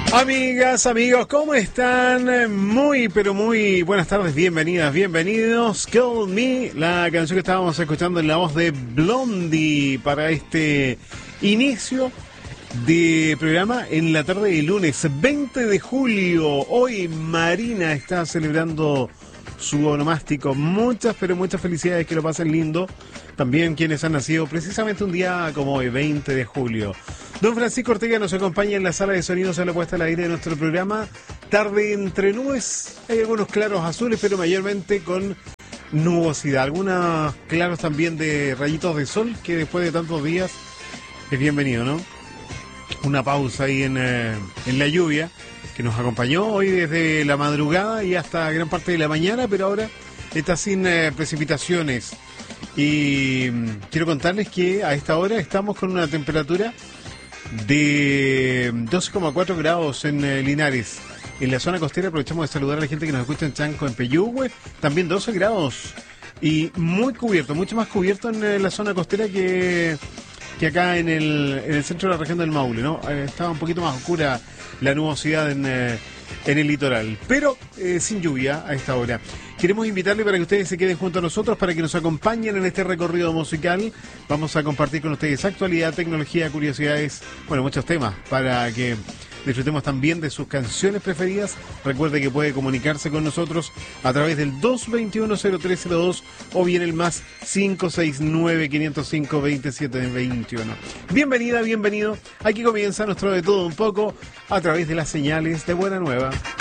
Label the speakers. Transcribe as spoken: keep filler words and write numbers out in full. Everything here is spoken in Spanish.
Speaker 1: Amigas, amigos, ¿cómo están? Muy, pero muy buenas tardes, bienvenidas, bienvenidos. Call Me, la canción que estábamos escuchando en la voz de Blondie para este inicio de programa en la tarde de lunes veinte de julio. Hoy Marina está celebrando su onomástico. Muchas, pero muchas felicidades, que lo pasen lindo. También quienes han nacido precisamente un día como hoy, veinte de julio. Don Francisco Ortega nos acompaña en la sala de sonidos en la puesta al aire de nuestro programa. Tarde entre nubes, hay algunos claros azules, pero mayormente con nubosidad. Algunos claros también de rayitos de sol, que después de tantos días es bienvenido, ¿no? Una pausa ahí en, eh, en la lluvia, que nos acompañó hoy desde la madrugada y hasta gran parte de la mañana, pero ahora está sin eh, precipitaciones. Y mm, quiero contarles que a esta hora estamos con una temperatura de doce coma cuatro grados en eh, Linares. En la zona costera aprovechamos de saludar a la gente que nos escucha en Chanco, en Peyúgue, también doce grados y muy cubierto, mucho más cubierto en eh, la zona costera que, que acá en el, en el centro de la región del Maule, ¿no? Eh, estaba un poquito más oscura la nubosidad en, eh, en el litoral, pero eh, sin lluvia a esta hora. Queremos invitarle para que ustedes se queden junto a nosotros, para que nos acompañen en este recorrido musical. Vamos a compartir con ustedes actualidad, tecnología, curiosidades, bueno, muchos temas, para que disfrutemos también de sus canciones preferidas. Recuerde que puede comunicarse con nosotros a través del dos dos uno, cero tres cero dos o bien el más cinco seis nueve, cinco cero cinco, dos siete dos uno. Bienvenida, bienvenido. Aquí comienza nuestro De Todo Un Poco a través de las señales de Buena Nueva.